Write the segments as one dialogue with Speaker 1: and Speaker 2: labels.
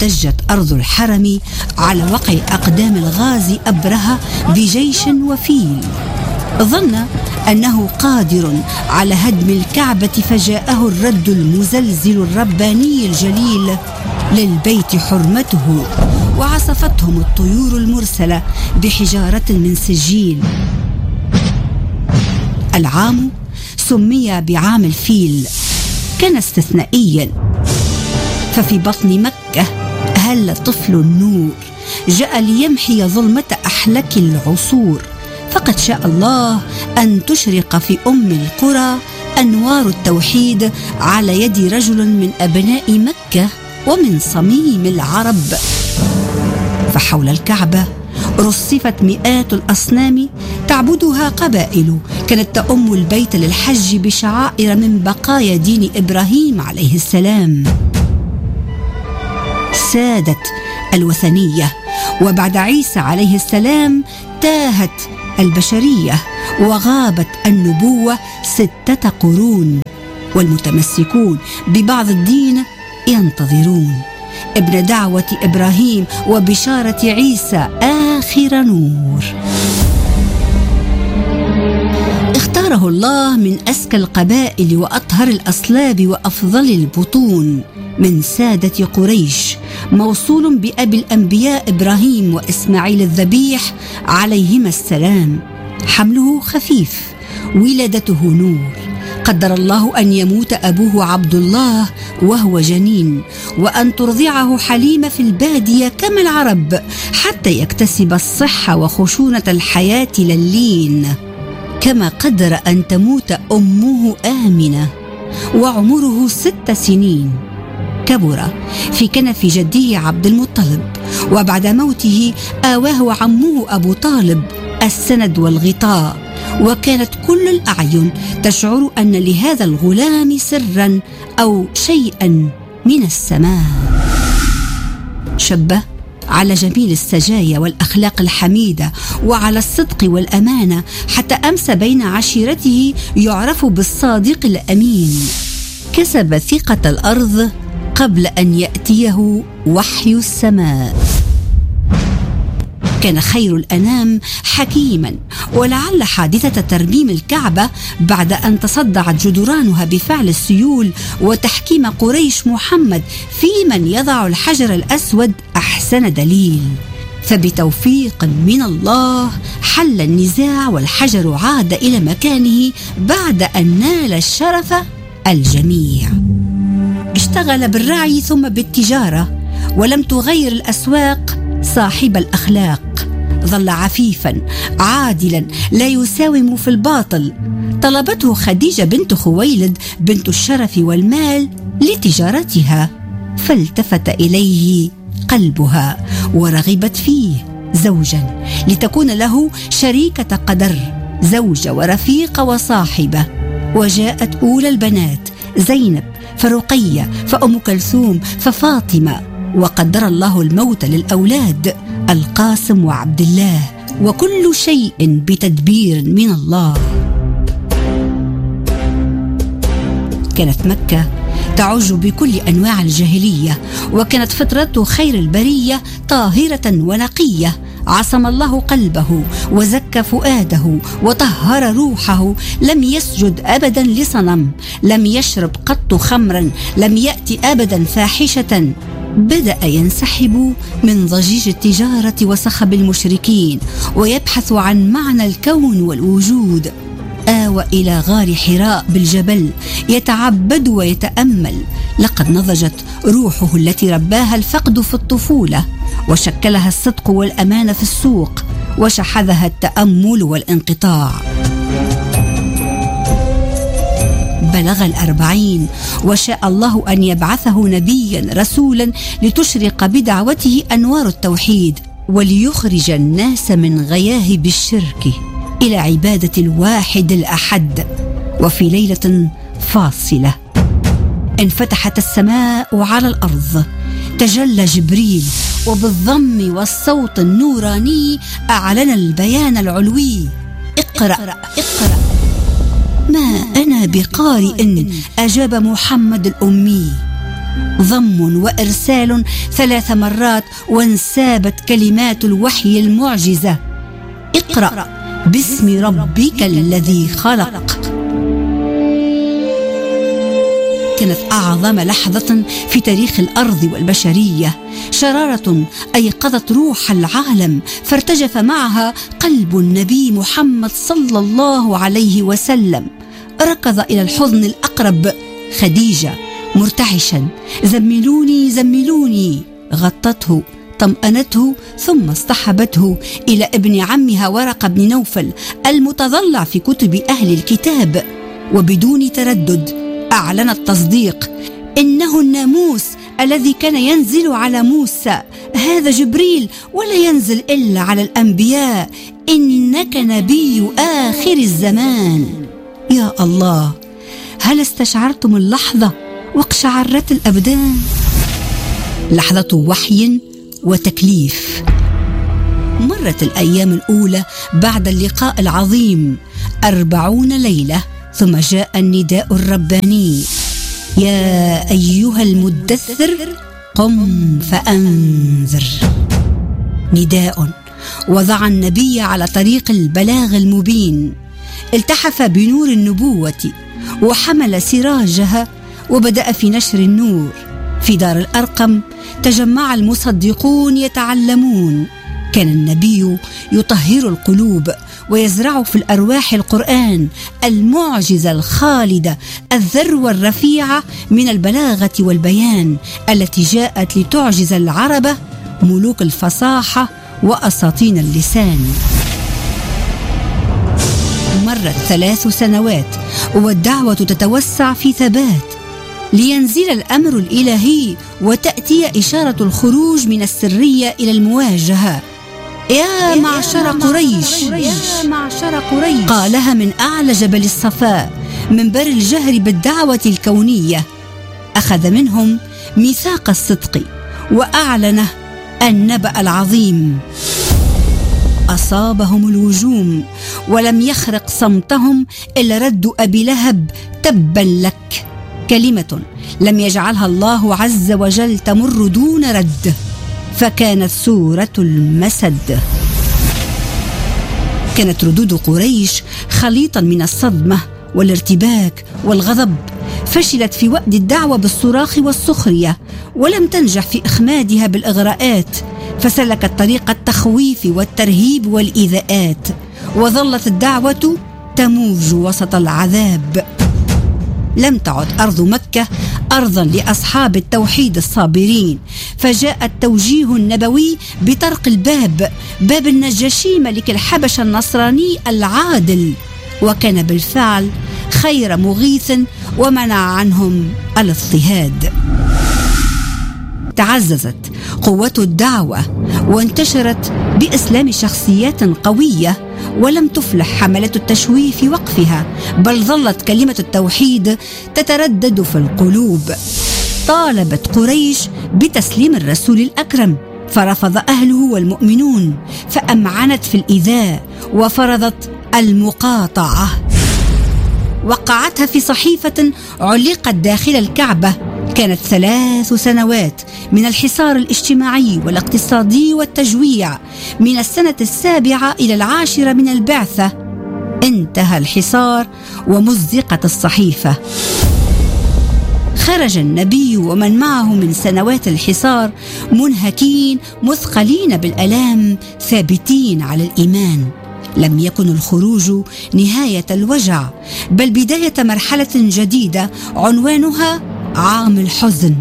Speaker 1: ضجت أرض الحرم على وقع أقدام الغازي أبرهة بجيش وفيل. ظن أنه قادر على هدم الكعبة، فجاءه الرد المزلزل الرباني الجليل للبيت حرمته، وعصفتهم الطيور المرسلة بحجارة من سجيل. العام سمي بعام الفيل، كان استثنائيا، ففي بطن مكة هل طفل النور جاء ليمحي ظلمة أحلك العصور، فقد شاء الله أن تشرق في أم القرى أنوار التوحيد على يد رجل من أبناء مكة ومن صميم العرب. فحول الكعبة رصفت مئات الأصنام تعبدها قبائل كانت تأم البيت للحج بشعائر من بقايا دين إبراهيم عليه السلام. سادت الوثنية، وبعد عيسى عليه السلام تاهت البشرية وغابت النبوة 6 قرون، والمتمسكون ببعض الدين ينتظرون ابن دعوة إبراهيم وبشارة عيسى آخر نور. اختاره الله من أزكى القبائل وأطهر الأصلاب وأفضل البطون من سادة قريش، موصول بأبي الأنبياء إبراهيم وإسماعيل الذبيح عليهما السلام. حمله خفيف، ولادته نور. قدر الله أن يموت أبوه عبد الله وهو جنين، وأن ترضعه حليمة في البادية كما العرب حتى يكتسب الصحة وخشونة الحياة للين. كما قدر أن تموت أمه آمنة وعمره 6 سنين. كبر في كنف جده عبد المطلب، وبعد موته آواه عمه أبو طالب السند والغطاء، وكانت كل الأعين تشعر أن لهذا الغلام سرا أو شيئا من السماء. شبه على جميل السجايا والأخلاق الحميدة وعلى الصدق والأمانة، حتى أمسى بين عشيرته يعرف بالصادق الأمين. كسب ثقة الأرض قبل أن يأتيه وحي السماء. كان خير الأنام حكيما، ولعل حادثة ترميم الكعبة بعد أن تصدعت جدرانها بفعل السيول وتحكيم قريش محمد في من يضع الحجر الأسود أحسن دليل. فبتوفيق من الله حل النزاع، والحجر عاد إلى مكانه بعد أن نال الشرف الجميع. اشتغل بالرعي ثم بالتجارة، ولم تغير الأسواق صاحب الأخلاق. ظل عفيفا عادلا لا يساوم في الباطل. طلبته خديجة بنت خويلد بنت الشرف والمال لتجارتها، فالتفت إليه قلبها ورغبت فيه زوجا لتكون له شريكة قدر، زوجة ورفيقة وصاحبة. وجاءت أولى البنات زينب، فرقية، فأم كلثوم، ففاطمة. وقدر الله الموت للأولاد القاسم وعبد الله، وكل شيء بتدبير من الله. كانت مكة تعج بكل أنواع الجاهلية، وكانت فطرة خير البرية طاهرة ونقية. عصم الله قلبه وزكى فؤاده وطهر روحه. لم يسجد أبدا لصنم، لم يشرب قط خمرا، لم يأتي أبدا فاحشة. بدأ ينسحب من ضجيج التجارة وصخب المشركين، ويبحث عن معنى الكون والوجود. آوى إلى غار حراء بالجبل يتعبد ويتأمل. لقد نضجت روحه التي رباها الفقد في الطفولة، وشكلها الصدق والأمانة في السوق، وشحذها التأمل والانقطاع. بلغ 40 وشاء الله أن يبعثه نبيا رسولا لتشرق بدعوته أنوار التوحيد، وليخرج الناس من غياهب الشرك إلى عبادة الواحد الأحد. وفي ليلة فاصلة انفتحت السماء على الأرض، تجلى جبريل، وبالضم والصوت النوراني أعلن البيان العلوي: اقرأ اقرأ. ما أنا بقارئ، أجاب محمد الأمي. ضم وإرسال 3 مرات، وانسابت كلمات الوحي المعجزة: اقرأ باسم ربك الذي خلق. كانت أعظم لحظة في تاريخ الأرض والبشرية، شرارة أيقظت روح العالم، فارتجف معها قلب النبي محمد صلى الله عليه وسلم. ركض إلى الحضن الأقرب خديجة مرتعشا: زملوني زملوني. غطته، طمأنته، ثم اصطحبته إلى ابن عمها ورقة بن نوفل المتضلع في كتب أهل الكتاب، وبدون تردد أعلن التصديق: إنه الناموس الذي كان ينزل على موسى، هذا جبريل ولا ينزل إلا على الأنبياء، إنك نبي آخر الزمان. يا الله، هل استشعرتم اللحظة واقشعرت الأبدان؟ لحظة وحي وتكليف. مرت الأيام الأولى بعد اللقاء العظيم، 40 ليلة، ثم جاء النداء الرباني: يا أيها المدثر قم فأنذر. نداء وضع النبي على طريق البلاغ المبين، التحف بنور النبوة وحمل سراجها وبدأ في نشر النور. في دار الأرقم تجمع المصدقون يتعلمون. كان النبي يطهر القلوب ويزرع في الأرواح القرآن، المعجزة الخالدة، الذروة الرفيعة من البلاغة والبيان، التي جاءت لتعجز العرب ملوك الفصاحة وأساطين اللسان. مرت 3 سنوات والدعوة تتوسع في ثبات، لينزل الأمر الإلهي وتأتي إشارة الخروج من السرية إلى المواجهة. يا معشر قريش، قالها من أعلى جبل الصفاء، منبر الجهر بالدعوة الكونية. أخذ منهم ميثاق الصدق وأعلنه النبأ العظيم. أصابهم الوجوم ولم يخرق صمتهم إلا رد أبي لهب: تبا لك. كلمة لم يجعلها الله عز وجل تمر دون رد، فكانت سورة المسد. كانت ردود قريش خليطا من الصدمة والارتباك والغضب، فشلت في وأد الدعوة بالصراخ والسخرية، ولم تنجح في إخمادها بالإغراءات، فسلكت طريق التخويف والترهيب والإيذاءات، وظلت الدعوة تموج وسط العذاب. لم تعد أرض مكة أرضا لأصحاب التوحيد الصابرين، فجاء التوجيه النبوي بطرق الباب، باب النجاشي ملك الحبشة النصراني العادل، وكان بالفعل خير مغيث ومنع عنهم الاضطهاد. تعززت قوة الدعوة وانتشرت بإسلام شخصيات قوية، ولم تفلح حملة التشويه في وقفها، بل ظلت كلمة التوحيد تتردد في القلوب. طالبت قريش بتسليم الرسول الأكرم، فرفض أهله والمؤمنون، فأمعنت في الإيذاء وفرضت المقاطعة. وقعتها في صحيفة علقت داخل الكعبة. كانت 3 سنوات من الحصار الاجتماعي والاقتصادي والتجويع، من السنة 7 إلى 10 من البعثة. انتهى الحصار ومزقت الصحيفة. خرج النبي ومن معه من سنوات الحصار منهكين مثقلين بالآلام، ثابتين على الإيمان. لم يكن الخروج نهاية الوجع، بل بداية مرحلة جديدة عنوانها عام الحزن.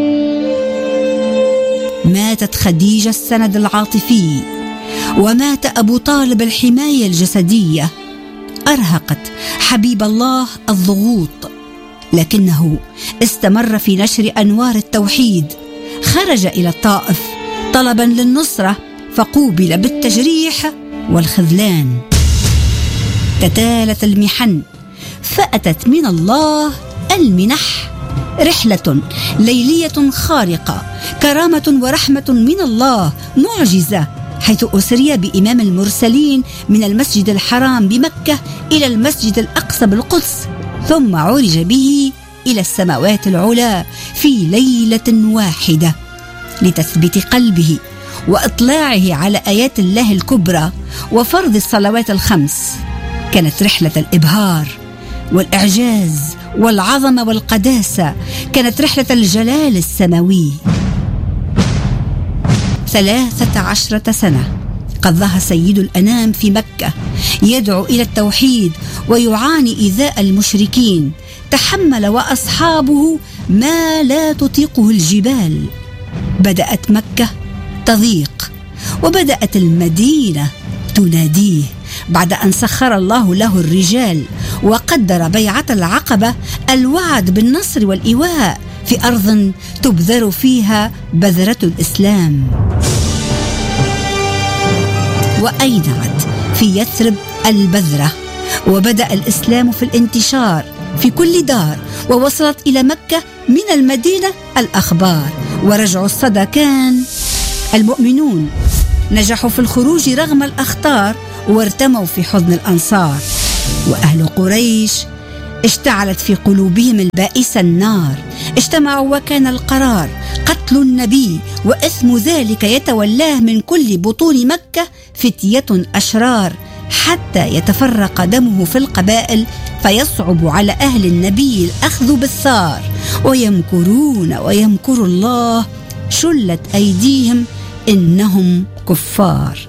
Speaker 1: ماتت خديجة السند العاطفي، ومات أبو طالب الحماية الجسدية. أرهقت حبيب الله الضغوط، لكنه استمر في نشر أنوار التوحيد. خرج إلى الطائف طلبا للنصرة، فقوبل بالتجريح والخذلان. تتالت المحن، فأتت من الله المنح، رحلة ليلية خارقة، كرامة ورحمة من الله، معجزة، حيث أسري بإمام المرسلين من المسجد الحرام بمكة إلى المسجد الأقصى بالقدس، ثم عرج به إلى السماوات العلى في ليلة واحدة لتثبيت قلبه وإطلاعه على آيات الله الكبرى وفرض الصلوات الخمس. كانت رحلة الإبهار والإعجاز والعظمة والقداسة، كانت رحلة الجلال السماوي. 13 سنة قضاها سيد الأنام في مكة يدعو إلى التوحيد ويعاني إيذاء المشركين. تحمل وأصحابه ما لا تطيقه الجبال. بدأت مكة تضيق وبدأت المدينة تناديه بعد أن سخر الله له الرجال وقدر بيعة العقبة الوعد بالنصر والإيواء في أرض تبذر فيها بذرة الإسلام. وأينعت في يثرب البذرة، وبدأ الإسلام في الانتشار في كل دار، ووصلت إلى مكة من المدينة الأخبار. ورجع الصدى كان المؤمنون نجحوا في الخروج رغم الأخطار وارتموا في حضن الأنصار. وأهل قريش اشتعلت في قلوبهم البائسة النار، اجتمعوا وكان القرار قتل النبي، وإثم ذلك يتولاه من كل بطون مكة فتية أشرار، حتى يتفرق دمه في القبائل فيصعب على أهل النبي الأخذ بالثار. ويمكرون ويمكر الله، شلت أيديهم إنهم كفار.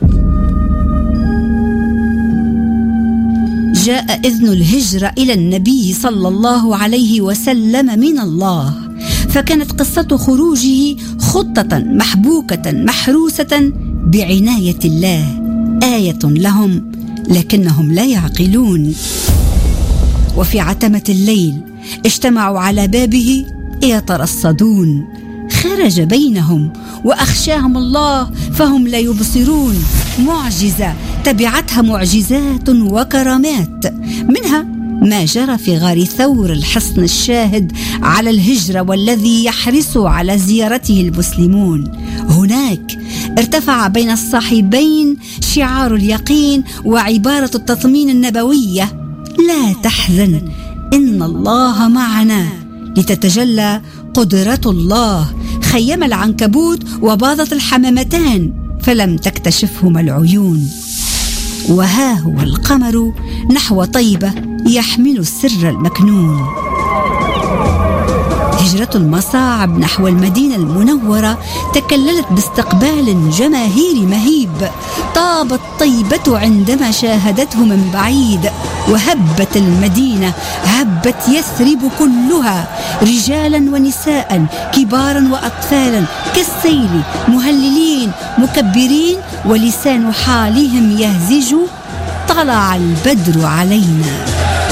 Speaker 1: جاء إذن الهجرة إلى النبي صلى الله عليه وسلم من الله، فكانت قصة خروجه خطة محبوكة محروسة بعناية الله، آية لهم لكنهم لا يعقلون. وفي عتمة الليل اجتمعوا على بابه يترصدون. خرج بينهم وأخشاهم الله فهم لا يبصرون. معجزة تبعتها معجزات وكرامات، منها ما جرى في غار ثور الحصن الشاهد على الهجرة والذي يحرص على زيارته المسلمون. هناك ارتفع بين الصاحبين شعار اليقين وعبارة التطمين النبوية: لا تحزن إن الله معنا، لتتجلى قدرة الله. خيم العنكبوت وباضت الحمامتان فلم تكتشفهما العيون. وها هو القمر نحو طيبة يحمل السر المكنون. هجرة المصاعب نحو المدينة المنورة تكللت باستقبال جماهيري مهيب. طابت طيبة عندما شاهدته من بعيد، وهبت المدينة، هبت يثرب كلها، رجالا ونساء، كبارا وأطفالا، كالسيل، مهللين مكبرين، ولسان حالهم يهزج: طلع البدر علينا.